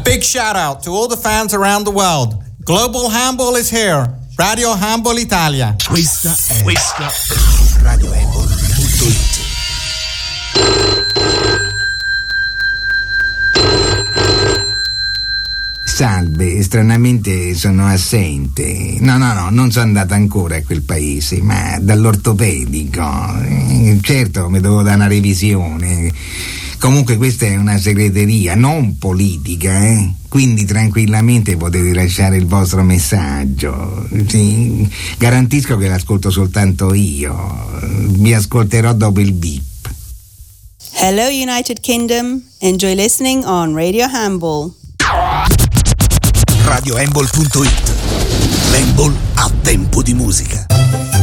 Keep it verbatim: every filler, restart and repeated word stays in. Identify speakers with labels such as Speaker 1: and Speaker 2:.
Speaker 1: big shout out to all the fans around the world. Global Handball is here. Radio Handball Italia.
Speaker 2: Questa è, questa è Radio Handball punto it.
Speaker 3: Salve, stranamente sono assente. No, no, no, non sono andata ancora a quel paese, ma dall'ortopedico. Eh, certo, mi devo dare una revisione. Comunque questa è una segreteria, non politica, eh? Quindi tranquillamente potete lasciare il vostro messaggio. Sì, garantisco che l'ascolto soltanto io. Vi ascolterò dopo il beep.
Speaker 4: Hello United Kingdom, enjoy listening on Radio Handball.
Speaker 2: Radio Handball punto it. L'handball a tempo di musica.